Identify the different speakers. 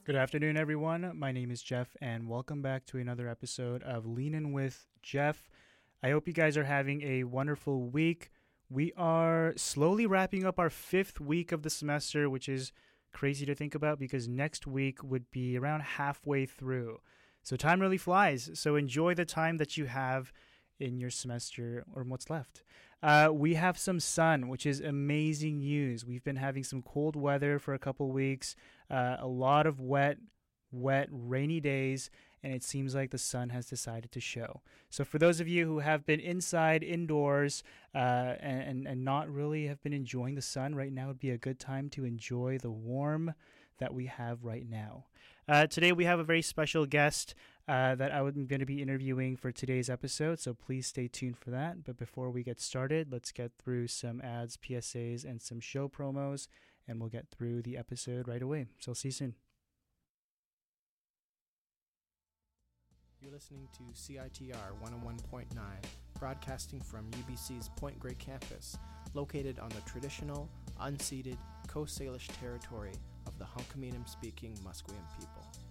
Speaker 1: Good afternoon, everyone. My name is Jeff, and welcome back to another episode of Leanin' with Jeff. I hope you guys are having a wonderful week. We are slowly wrapping up our 5th week of the semester, which is crazy to think about because next week would be around halfway through. So time really flies. So enjoy the time that you have in your semester or what's left. We have some sun, which is amazing news. We've been having some cold weather for a couple weeks, a lot of wet, rainy days, and it seems like the sun has decided to show. So for those of you who have been indoors, and not really have been enjoying the sun, right now would be a good time to enjoy the warm that we have right now. Today we have a very special guest that I'm going to be interviewing for today's episode, so please stay tuned for that. But before we get started, let's get through some ads, PSAs, and some show promos, and we'll get through the episode right away. So see you soon.
Speaker 2: You're listening to CITR 101.9, broadcasting from UBC's Point Grey campus, located on the traditional, unceded Coast Salish territory of the Hunkaminam-speaking Musqueam people.